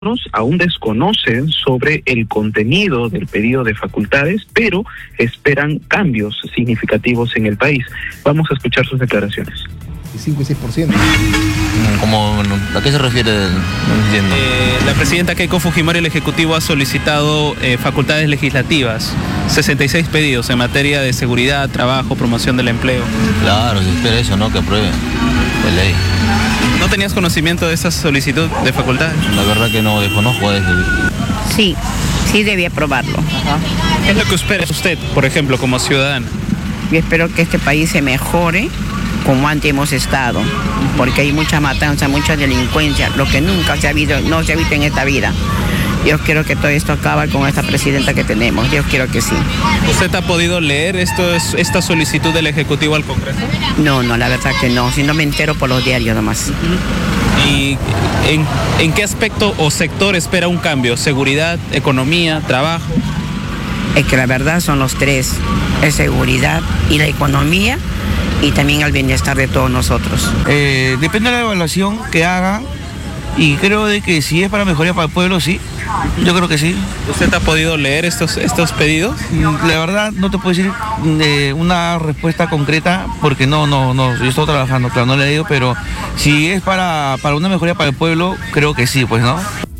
aún desconocen sobre el contenido del pedido de facultades, pero esperan cambios significativos en el país. Vamos a escuchar sus declaraciones. 5 y 6%. ¿A qué se refiere? No entiendo. La presidenta Keiko Fujimori, el Ejecutivo, ha solicitado facultades legislativas, 66 pedidos en materia de seguridad, trabajo, promoción del empleo. Claro, se espera eso, ¿no? Que apruebe de ley. ¿No tenías conocimiento de esa solicitud de facultades? La verdad que no, desconozco eso. Sí debía aprobarlo. ¿Qué es lo que espera usted, por ejemplo, como ciudadana? Yo espero que este país se mejore como antes hemos estado, porque hay mucha matanza, mucha delincuencia, lo que nunca no se ha visto en esta vida. Yo quiero que todo esto acabe con esta presidenta que tenemos, yo quiero que sí. ¿Usted ha podido leer esta solicitud del Ejecutivo al Congreso? No, la verdad que no, si no me entero por los diarios nomás. ¿Y en qué aspecto o sector espera un cambio? ¿Seguridad, economía, trabajo? Es que la verdad son los tres, es seguridad y la economía y también el bienestar de todos nosotros. Depende de la evaluación que hagan y creo de que si es para mejoría para el pueblo, sí. Yo creo que sí. ¿Usted ha podido leer estos pedidos? La verdad no te puedo decir una respuesta concreta porque no, yo estoy trabajando, claro, no le he leído, pero si es para una mejoría para el pueblo, creo que sí, pues, ¿no?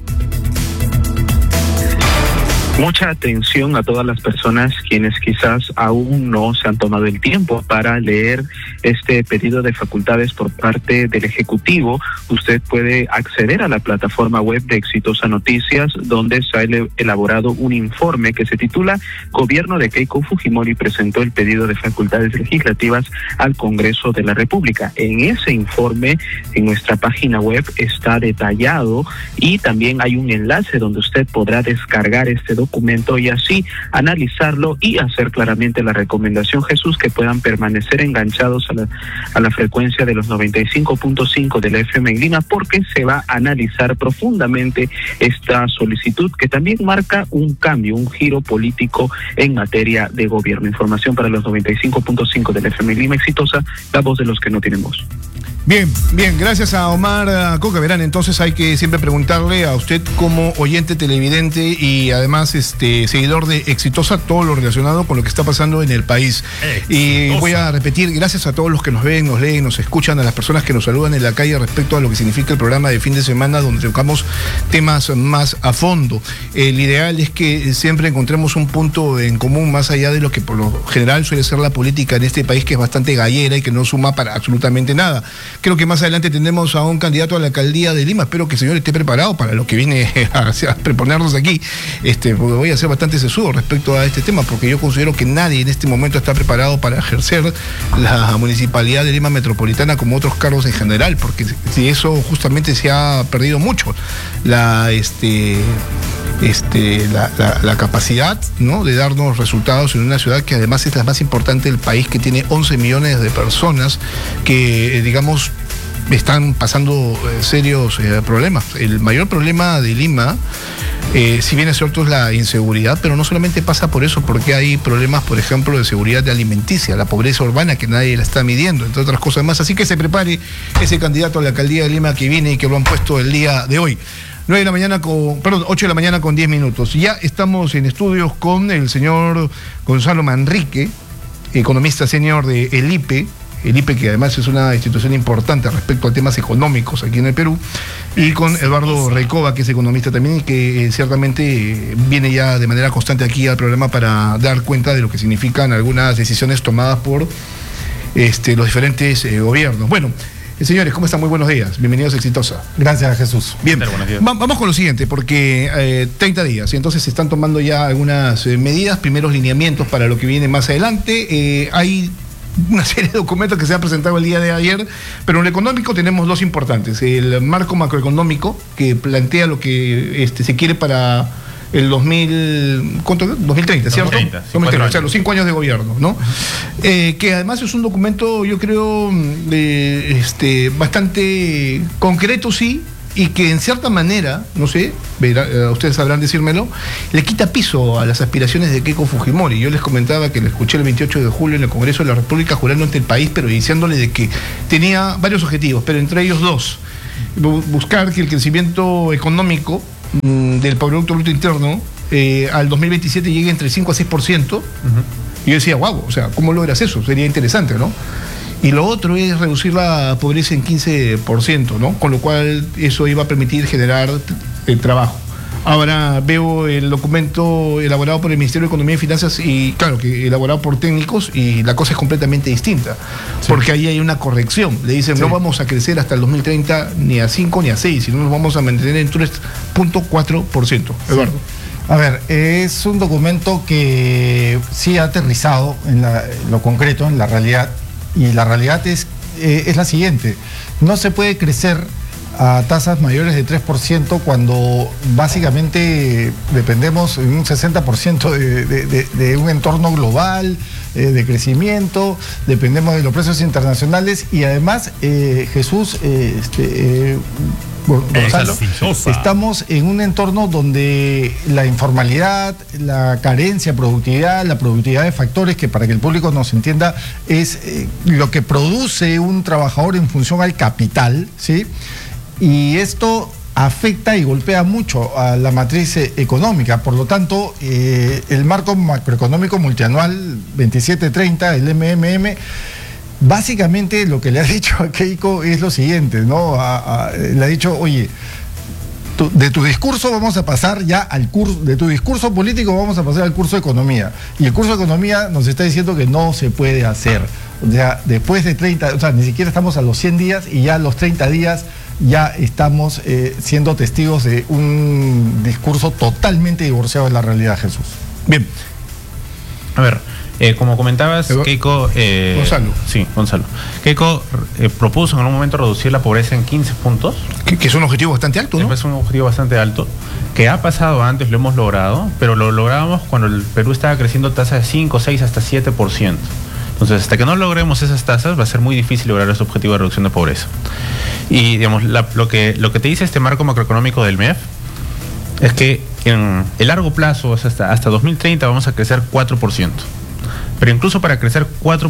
Mucha atención a todas las personas quienes quizás aún no se han tomado el tiempo para leer este pedido de facultades por parte del Ejecutivo. Usted puede acceder a la plataforma web de Exitosa Noticias, donde se ha elaborado un informe que se titula Gobierno de Keiko Fujimori presentó el pedido de facultades legislativas al Congreso de la República. En ese informe, en nuestra página web, está detallado y también hay un enlace donde usted podrá descargar este documento y así analizarlo y hacer claramente la recomendación, Jesús, que puedan permanecer enganchados a la frecuencia de los 95.5 de la FM en Lima, porque se va a analizar profundamente esta solicitud que también marca un cambio, un giro político en materia de gobierno. Información para los 95.5 de la FM en Lima. Exitosa, la voz de los que no tienen voz. Bien, gracias a Omar Coca. Verán, entonces hay que siempre preguntarle a usted como oyente, televidente y además seguidor de Exitosa todo lo relacionado con lo que está pasando en el país. Y voy a repetir, gracias a todos los que nos ven, nos leen, nos escuchan, a las personas que nos saludan en la calle respecto a lo que significa el programa de fin de semana donde tocamos temas más a fondo. El ideal es que siempre encontremos un punto en común más allá de lo que por lo general suele ser la política en este país, que es bastante gallera y que no suma para absolutamente nada. Creo que más adelante tendremos a un candidato a la alcaldía de Lima. Espero que el señor esté preparado para lo que viene a preponernos aquí. Voy a ser bastante sesudo respecto a este tema, porque yo considero que nadie en este momento está preparado para ejercer la municipalidad de Lima Metropolitana como otros cargos en general, porque si eso justamente se ha perdido mucho la capacidad, ¿no?, de darnos resultados en una ciudad que además es la más importante del país, que tiene 11 millones de personas que, digamos, están pasando serios problemas. El mayor problema de Lima, si bien es cierto, es la inseguridad, pero no solamente pasa por eso, porque hay problemas, por ejemplo, de seguridad alimenticia, la pobreza urbana que nadie la está midiendo, entre otras cosas más. Así que se prepare ese candidato a la alcaldía de Lima que viene y que lo han puesto el día de hoy. 8 de la mañana con 10 minutos. Ya estamos en estudios con el señor Gonzalo Manrique, economista senior de el IPE, que además es una institución importante respecto a temas económicos aquí en el Perú, y con Eduardo Reicova, que es economista también y que ciertamente viene ya de manera constante aquí al programa para dar cuenta de lo que significan algunas decisiones tomadas por los diferentes gobiernos. Bueno, señores, ¿cómo están? Muy buenos días. Bienvenidos a Exitosa. Gracias, Jesús. Bien, vamos con lo siguiente, porque 30 días, y entonces se están tomando ya algunas medidas, primeros lineamientos para lo que viene más adelante. Hay una serie de documentos que se han presentado el día de ayer, pero en lo económico tenemos dos importantes. El marco macroeconómico, que plantea lo que se quiere para el 2030, ¿cierto? 2030, o sea, los 5 años de gobierno, ¿no? Que además es un documento, yo creo, bastante concreto, sí, y que en cierta manera, no sé, ustedes sabrán decírmelo, le quita piso a las aspiraciones de Keiko Fujimori. Yo les comentaba que le escuché el 28 de julio en el Congreso de la República jurando ante el país, pero diciéndole de que tenía varios objetivos, pero entre ellos dos: buscar que el crecimiento económico del Producto Bruto Interno al 2027 llegue entre 5 a 6%. Y yo decía, wow, o sea, ¿cómo logras eso? Sería interesante, ¿no? Y lo otro es reducir la pobreza en 15%, ¿no? Con lo cual eso iba a permitir generar trabajo. Ahora veo el documento elaborado por el Ministerio de Economía y Finanzas y claro, que elaborado por técnicos y la cosa es completamente distinta, porque ahí hay una corrección. Le dicen, no vamos a crecer hasta el 2030 ni a 5 ni a 6, sino nos vamos a mantener en 3.4%. Eduardo. A ver, es un documento que sí ha aterrizado en lo concreto, en la realidad, y la realidad es la siguiente: no se puede crecer a tasas mayores de 3% cuando básicamente dependemos en un 60% de un entorno global, de crecimiento, dependemos de los precios internacionales y además, Jesús, Gonzalo, estamos en un entorno donde la informalidad, la carencia de productividad, la productividad de factores que, para que el público nos entienda, es lo que produce un trabajador en función al capital, ¿sí? Y esto afecta y golpea mucho a la matriz económica. Por lo tanto, el marco macroeconómico multianual 27-30, el MMM, básicamente lo que le ha dicho a Keiko es lo siguiente, ¿no? Le ha dicho, oye, de tu discurso vamos a pasar ya al curso, de tu discurso político vamos a pasar al curso de economía. Y el curso de economía nos está diciendo que no se puede hacer. O sea, después de 30, o sea, ni siquiera estamos a los 100 días y ya a los 30 días ya estamos siendo testigos de un discurso totalmente divorciado de la realidad, Jesús. Bien. A ver, como comentabas, Keiko... Gonzalo. Sí, Gonzalo. Keiko propuso en algún momento reducir la pobreza en 15 puntos. Que es un objetivo bastante alto, ¿no? Es un objetivo bastante alto, que ha pasado antes, lo hemos logrado, pero lo lográbamos cuando el Perú estaba creciendo tasas de 5, 6, hasta 7%. Entonces, hasta que no logremos esas tasas, va a ser muy difícil lograr ese objetivo de reducción de pobreza. Y, digamos, lo que te dice este marco macroeconómico del MEF es que en el largo plazo, hasta 2030, vamos a crecer 4%. Pero incluso para crecer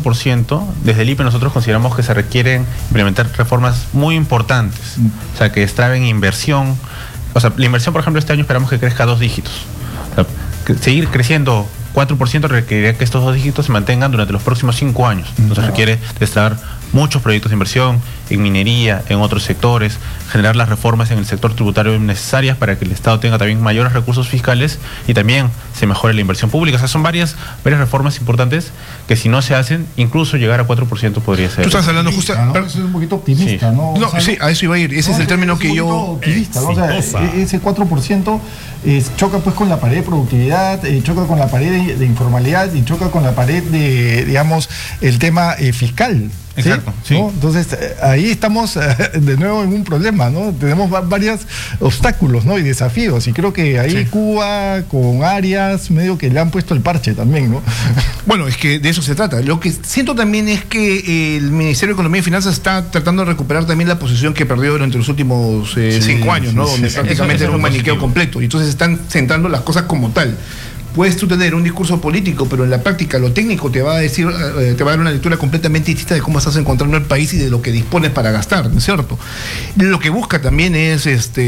4%, desde el IPE nosotros consideramos que se requieren implementar reformas muy importantes. O sea, que extraen inversión. O sea, la inversión, por ejemplo, este año esperamos que crezca 2 dígitos. O sea, seguir creciendo 4% requeriría que estos 2 dígitos se mantengan durante los próximos 5 años. Entonces requiere destrabar muchos proyectos de inversión en minería, en otros sectores, generar las reformas en el sector tributario necesarias para que el Estado tenga también mayores recursos fiscales y también se mejore la inversión pública. O sea, son varias reformas importantes que, si no se hacen, incluso llegar a 4% podría ser. Tú estás hablando justo... ¿no? Eso es un poquito optimista, sí. ¿no? No, o sea, sí, a eso iba a ir. Ese es el término que yo... Optimista, ¿no? O sea, ese 4% choca pues con la pared de productividad, choca con la pared de informalidad y choca con la pared de, digamos, el tema fiscal. Exacto, sí. ¿No? Entonces, ahí estamos de nuevo en un problema, ¿no? Tenemos varios obstáculos, ¿no? Y desafíos. Y creo que ahí Cuba, con Arias, medio que le han puesto el parche también, ¿no? Bueno, es que de eso se trata. Lo que siento también es que el Ministerio de Economía y Finanzas está tratando de recuperar también la posición que perdió durante los últimos 5 años, ¿no? Donde prácticamente era un maniqueo completo. Y entonces están centrando las cosas como tal. Puedes tú tener un discurso político, pero en la práctica lo técnico te va a decir, te va a dar una lectura completamente distinta de cómo estás encontrando el país y de lo que dispones para gastar, ¿no es cierto? Lo que busca también es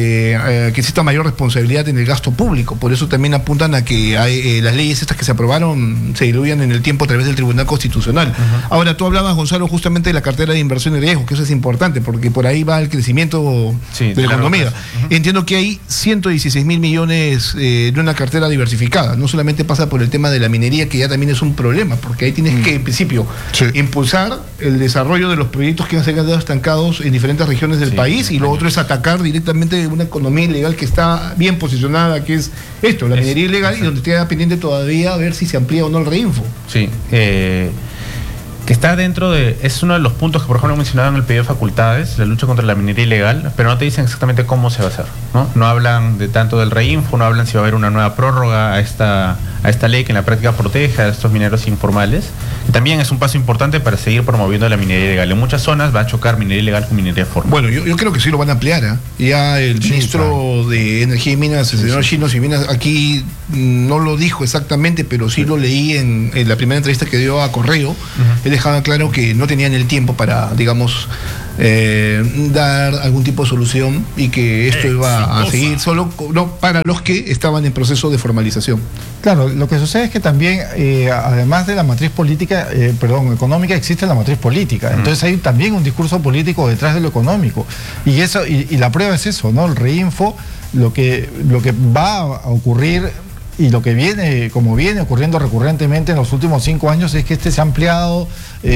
que exista mayor responsabilidad en el gasto público. Por eso también apuntan a que las leyes estas que se aprobaron se diluyan en el tiempo a través del Tribunal Constitucional. Ahora, tú hablabas, Gonzalo, justamente de la cartera de inversión y riesgo, que eso es importante, porque por ahí va el crecimiento de la economía. Entiendo que hay 116.000 millones de una cartera diversificada, no solamente pasa por el tema de la minería, que ya también es un problema, porque ahí tienes que, en principio, impulsar el desarrollo de los proyectos que se han quedado estancados en diferentes regiones del país, y lo otro es atacar directamente una economía ilegal que está bien posicionada, que es esto, la minería ilegal, y donde queda pendiente todavía a ver si se amplía o no el reinfo. Sí, que está dentro de, es uno de los puntos que, por ejemplo, mencionaban en el pedido de facultades, la lucha contra la minería ilegal, pero no te dicen exactamente cómo se va a hacer, ¿no? No hablan de tanto del reinfo, no hablan si va a haber una nueva prórroga a esta ley que en la práctica proteja a estos mineros informales, que también es un paso importante para seguir promoviendo la minería ilegal. En muchas zonas va a chocar minería ilegal con minería formal. Bueno, yo creo que sí lo van a ampliar, ¿eh? Ya el ministro de Energía y Minas, el señor Chinos y Minas, aquí no lo dijo exactamente, pero sí lo leí en la primera entrevista que dio a Correo. Él dejaba claro que no tenían el tiempo para, digamos, dar algún tipo de solución y que esto iba a seguir solo para los que estaban en proceso de formalización. Claro, lo que sucede es que también, además de la matriz política, económica, existe la matriz política. Entonces hay también un discurso político detrás de lo económico. Y eso, y la prueba es eso, ¿no? El Reinfo, lo que va a ocurrir y lo que viene, como viene ocurriendo recurrentemente en los últimos 5 años, es que se ha ampliado,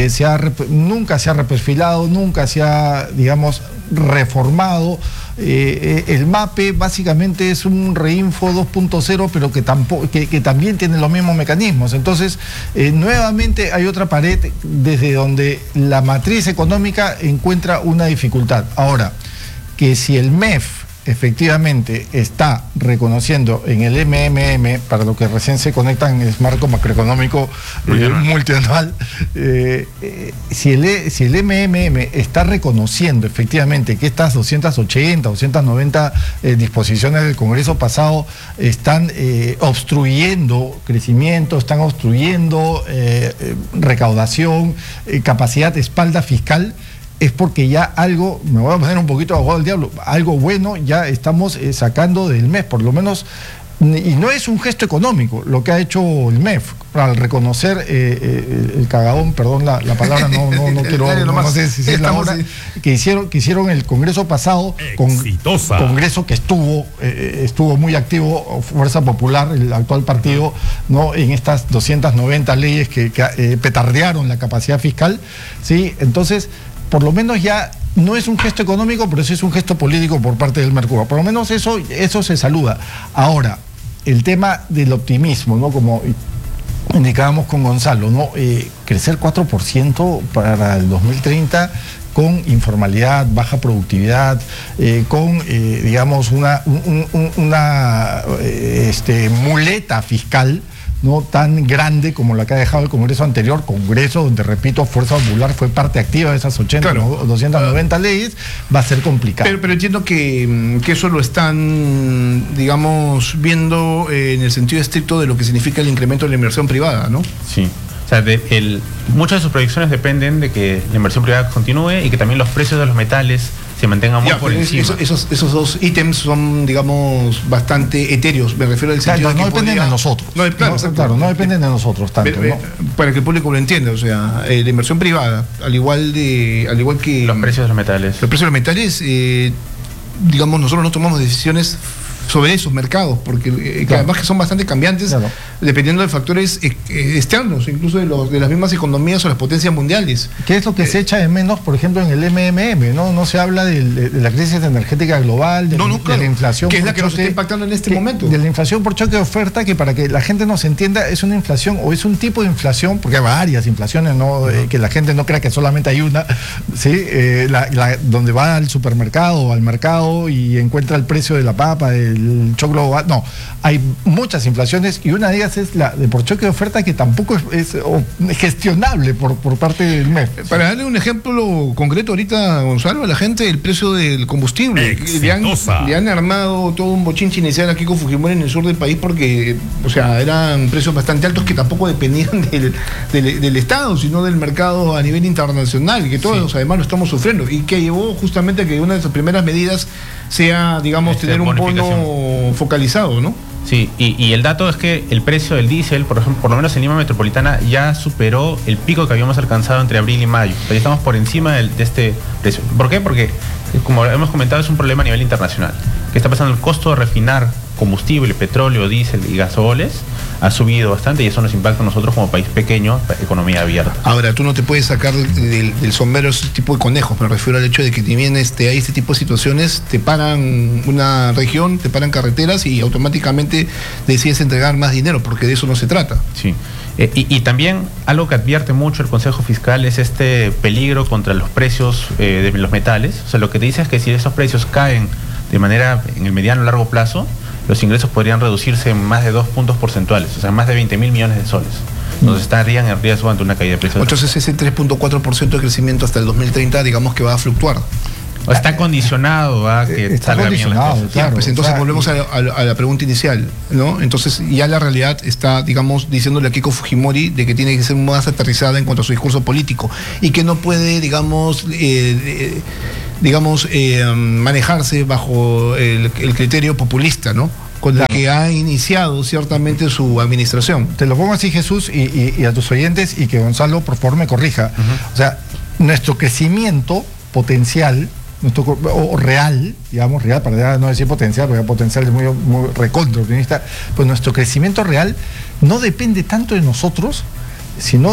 nunca se ha reperfilado, nunca se ha, digamos, reformado. El MAPE básicamente es un Reinfo 2.0, pero que también tiene los mismos mecanismos. Entonces, nuevamente hay otra pared desde donde la matriz económica encuentra una dificultad. Ahora, que si el MEF efectivamente está reconociendo en el MMM, para lo que recién se conectan, es marco macroeconómico multianual, si el MMM está reconociendo efectivamente que estas 280, 290 disposiciones del Congreso pasado están obstruyendo crecimiento, están obstruyendo recaudación, capacidad de espalda fiscal, es porque ya algo, me voy a poner un poquito abogado del diablo, algo bueno ya estamos sacando del MEF, por lo menos, y no es un gesto económico lo que ha hecho el MEF, al reconocer el cagadón, perdón la palabra, no quiero, no sé si es la hora, que hicieron el Congreso pasado, Congreso que estuvo muy activo, Fuerza Popular, el actual partido, ¿no? En estas 290 leyes que petardearon la capacidad fiscal, ¿sí? Entonces, por lo menos ya no es un gesto económico, pero sí es un gesto político por parte del Mercurio. Por lo menos eso se saluda. Ahora, el tema del optimismo, ¿no? Como indicábamos con Gonzalo, ¿no? Crecer 4% para el 2030 con informalidad, baja productividad, con, digamos, una muleta fiscal no tan grande como la que ha dejado el Congreso anterior, Congreso donde, repito, Fuerza Popular fue parte activa de esas 80 o 290 leyes, va a ser complicado. Pero entiendo que eso lo están, digamos, viendo en el sentido estricto de lo que significa el incremento de la inversión privada, ¿no? Sí. O sea, muchas de sus proyecciones dependen de que la inversión privada continúe y que también los precios de los metales se mantengan muy por encima. Esos dos ítems son, digamos, bastante etéreos. Me refiero al sentido de que no dependen de nosotros. No dependen de nosotros tanto. Para que el público lo entienda, o sea, la inversión privada, al igual que los precios de los metales. Los precios de los metales, digamos, nosotros no tomamos decisiones sobre esos mercados, porque además que son bastante cambiantes, dependiendo de factores externos, incluso de las mismas economías o las potencias mundiales. ¿Qué es lo que se echa de menos, por ejemplo, en el MMM? No se habla de la crisis energética global, de la inflación, que es la que nos está impactando en este momento. De la inflación por choque de oferta, que para que la gente nos entienda, es una inflación o es un tipo de inflación, porque hay varias inflaciones, ¿no? Que la gente no crea que solamente hay una, ¿sí? Donde va al supermercado o al mercado y encuentra el precio de la papa, el choclo, no, hay muchas inflaciones y una de ellas es la de por choque de oferta, que tampoco es gestionable por parte del MEF. Para darle un ejemplo concreto ahorita, Gonzalo, a la gente, el precio del combustible. Le han armado todo un bochinche inicial aquí con Fujimori en el sur del país porque, o sea, eran precios bastante altos que tampoco dependían del Estado, sino del mercado a nivel internacional, y que todos además lo estamos sufriendo, y que llevó justamente a que una de sus primeras medidas sea, digamos, tener un bono focalizado, ¿no? Sí, y el dato es que el precio del diésel, por ejemplo, por lo menos en Lima Metropolitana, ya superó el pico que habíamos alcanzado entre abril y mayo. O sea, ya estamos por encima de este precio. ¿Por qué? Porque, como hemos comentado, es un problema a nivel internacional. ¿Qué está pasando? El costo de refinar combustible, petróleo, diésel y gasoles ha subido bastante, y eso nos impacta a nosotros como país pequeño, economía abierta. Ahora, tú no te puedes sacar del sombrero ese tipo de conejos. Me refiero al hecho de que también hay este tipo de situaciones, te paran una región, te paran carreteras y automáticamente decides entregar más dinero, porque de eso no se trata. Sí. Y también algo que advierte mucho el Consejo Fiscal es este peligro contra los precios de los metales. O sea, lo que te dice es que si esos precios caen de manera en el mediano o largo plazo, los ingresos podrían reducirse en más de 2 puntos porcentuales, o sea, más de 20.000 millones de soles. Entonces estarían en riesgo ante una caída de precios. Entonces ese 3.4% de crecimiento hasta el 2030, digamos que va a fluctuar. O está condicionado a que está salga bien las cosas. claro. Pues entonces volvemos a la pregunta inicial, ¿no? Entonces ya la realidad está, digamos, diciéndole a Keiko Fujimori de que tiene que ser más aterrizada en cuanto a su discurso político y que no puede, digamos, manejarse bajo el criterio populista, ¿no? Con el que ha iniciado ciertamente su administración. Te lo pongo así, Jesús, y a tus oyentes, y que Gonzalo, por favor, me corrija. O sea, nuestro crecimiento potencial, o real, digamos, real, para no decir potencial, porque potencial es muy recontra optimista, pues nuestro crecimiento real no depende tanto de nosotros, sino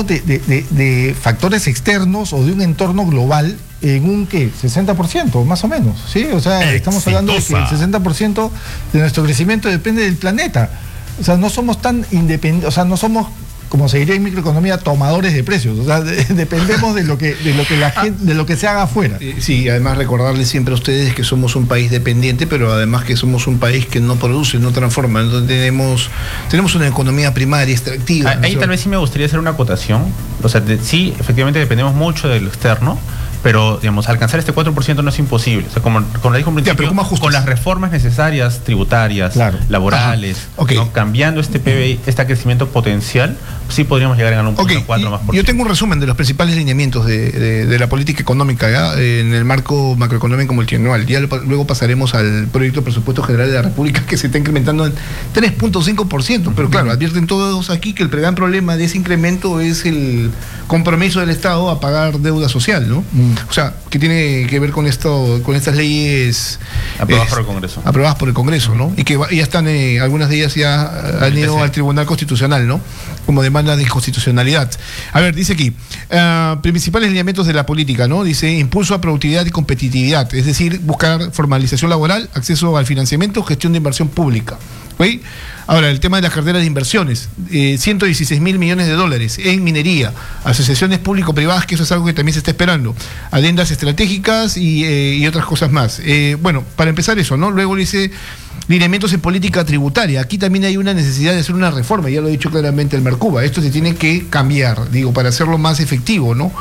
de factores externos o de un entorno global en un 60% más o menos, ¿sí? O sea, estamos hablando de que el 60% de nuestro crecimiento depende del planeta. O sea, no somos tan independientes, o sea, no somos, como se diría en microeconomía, tomadores de precios. O sea, dependemos de lo que la gente, de lo que se haga afuera. Sí, además recordarles siempre a ustedes que somos un país dependiente, pero además que somos un país que no produce, no transforma. Entonces tenemos una economía primaria, extractiva. Ahí tal vez sí me gustaría hacer una acotación. O sea, sí, efectivamente dependemos mucho de lo externo, pero, digamos, alcanzar este 4% no es imposible. O sea, como lo dijo en principio, con las reformas necesarias, tributarias, laborales, ¿no? Cambiando este PBI, este crecimiento potencial, sí podríamos llegar a ganar un 4 más por ciento. Yo tengo un resumen de los principales lineamientos de la política económica, ¿ya? En el marco macroeconómico multianual. Ya luego pasaremos al proyecto de presupuesto general de la República, que se está incrementando en 3.5%. Pero claro, advierten todos aquí que el gran problema de ese incremento es el compromiso del Estado a pagar deuda social, ¿no? O sea, que tiene que ver con estas leyes aprobadas por el Congreso. Aprobadas por el Congreso, ¿no? Y que ya están, algunas de ellas ya han ido al Tribunal Constitucional, ¿no? Como demanda de inconstitucionalidad. A ver, dice aquí, principales lineamientos de la política, ¿no? Dice, impulso a productividad y competitividad, es decir, buscar formalización laboral, acceso al financiamiento, gestión de inversión pública. ¿Okay? Ahora, el tema de las carteras de inversiones, 116.000 millones de dólares en minería, asociaciones público-privadas, que eso es algo que también se está esperando, adendas estratégicas y otras cosas más. Bueno, para empezar eso, ¿no? Luego dice lineamientos en política tributaria. Aquí también hay una necesidad de hacer una reforma, ya lo ha dicho claramente el Mercuba. Esto se tiene que cambiar, digo, para hacerlo más efectivo, ¿no?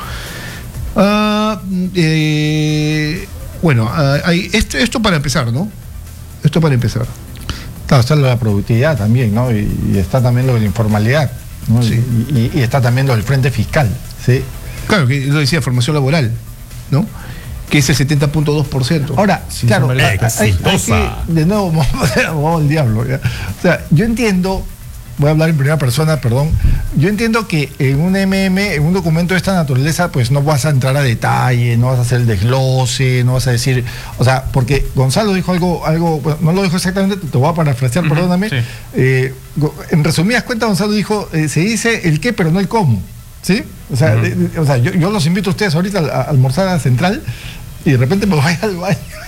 Bueno, esto para empezar, ¿no? Esto para empezar. Claro, está la productividad también, ¿no? Y está también lo de la informalidad, ¿no? Sí. Y está también lo del frente fiscal, ¿sí? Claro, que lo decía, formación laboral, ¿no? Que es el 70.2%. Ahora, sí, claro, hay que, de nuevo, vamos al diablo, ¿ya? O sea, yo entiendo, voy a hablar en primera persona, perdón, yo entiendo que en un en un documento de esta naturaleza, pues no vas a entrar a detalle, no vas a hacer el desglose, no vas a decir, o sea, porque Gonzalo dijo algo, bueno, no lo dijo exactamente, te voy a parafrasear, perdóname. Sí. En resumidas cuentas, Gonzalo dijo, se dice el qué, pero no el cómo, ¿sí? O sea, yo los invito a ustedes ahorita a almorzar a la central y de repente me voy al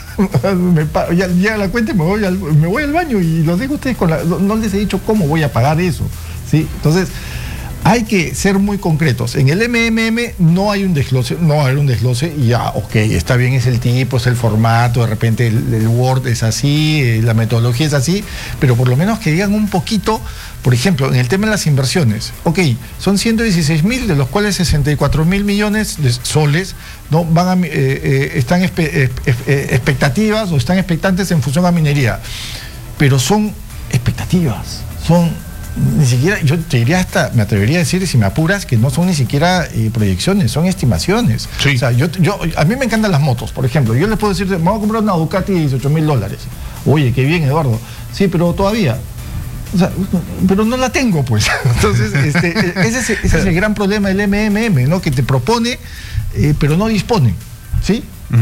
baño. Ya llega la cuenta y me voy al baño y los dejo a ustedes no les he dicho cómo voy a pagar eso, ¿sí? Entonces hay que ser muy concretos. En el MMM no hay un desglose, no va a haber un desglose y ya, ok, está bien, es el tipo, es el formato, de repente el Word es así, la metodología es así, pero por lo menos que digan un poquito, por ejemplo, en el tema de las inversiones, ok, son 116.000, de los cuales 64.000 millones de soles, ¿no? Están expectativas o están expectantes en función a minería, pero son expectativas, son ni siquiera, yo te diría me atrevería a decir, si me apuras, que no son ni siquiera proyecciones, son estimaciones. Sí. O sea, a mí me encantan las motos, por ejemplo. Yo les puedo decir, me voy a comprar una Ducati de $18.000. Oye, qué bien, Eduardo. Sí, pero todavía. O sea, pero no la tengo, pues. Entonces, ese es el gran problema del MMM, ¿no? Que te propone, pero no dispone. ¿Sí?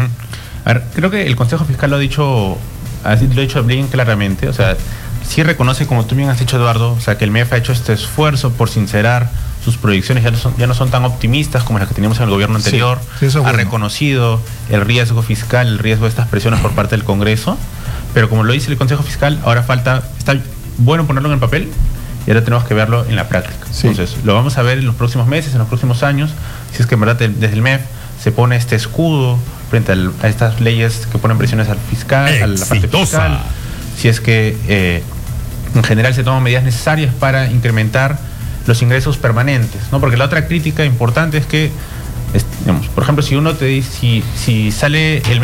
A ver, creo que el Consejo Fiscal lo ha dicho bien claramente. O sea, sí reconoce, como tú bien has dicho, Eduardo, o sea, que el MEF ha hecho este esfuerzo por sincerar sus proyecciones, ya no son tan optimistas como las que teníamos en el gobierno anterior. Sí, ha reconocido el riesgo fiscal, el riesgo de estas presiones por parte del Congreso, pero como lo dice el Consejo Fiscal, ahora está bueno ponerlo en el papel y ahora tenemos que verlo en la práctica. Sí. Entonces, lo vamos a ver en los próximos meses, en los próximos años, si es que en verdad desde el MEF se pone este escudo frente a estas leyes que ponen presiones al fiscal, a la parte fiscal, si es que en general se toman medidas necesarias para incrementar los ingresos permanentes, ¿no? Porque la otra crítica importante es que, digamos, por ejemplo, si uno te dice, si sale el MEF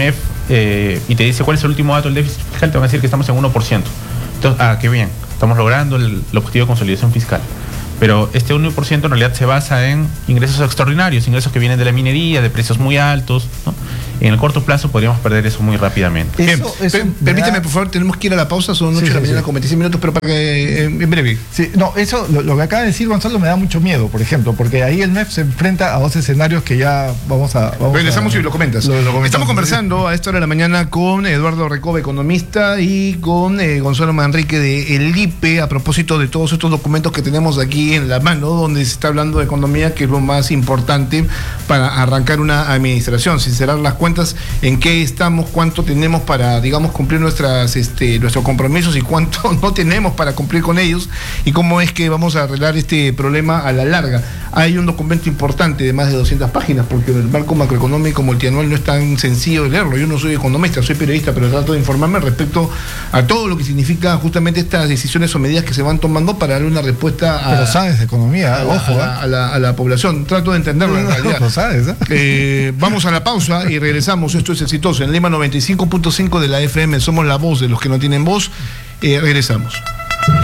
y te dice cuál es el último dato del déficit fiscal, te van a decir que estamos en 1%. Entonces, qué bien, estamos logrando el objetivo de consolidación fiscal. Pero este 1% en realidad se basa en ingresos extraordinarios, ingresos que vienen de la minería, de precios muy altos, ¿no? En el corto plazo podríamos perder eso muy rápidamente. Bien, permíteme, por favor, tenemos que ir a la pausa, son 8 de la mañana con 26 minutos, pero para que en breve. Sí, no, eso, lo que acaba de decir Gonzalo me da mucho miedo, por ejemplo, porque ahí el MEF se enfrenta a dos escenarios que ya vamos regresamos y lo comentas. Estamos conversando a esta hora de la mañana con Eduardo Recoba, economista, y con Gonzalo Manrique de el IPE, a propósito de todos estos documentos que tenemos aquí en la mano, donde se está hablando de economía, que es lo más importante para arrancar una administración, sincerar las cuentas, en qué estamos, cuánto tenemos para, digamos, cumplir nuestros compromisos y cuánto no tenemos para cumplir con ellos, y cómo es que vamos a arreglar este problema a la larga. Hay un documento importante de más de 200 páginas, porque el marco macroeconómico multianual no es tan sencillo de leerlo. Yo no soy economista, soy periodista, pero trato de informarme respecto a todo lo que significa justamente estas decisiones o medidas que se van tomando para darle una respuesta pero sabes de economía, a la población. Trato de entenderlo en realidad. Lo sabes, vamos a la pausa y regresamos. Esto es Exitoso en Lima 95.5 de la FM. Somos la voz de los que no tienen voz. Regresamos.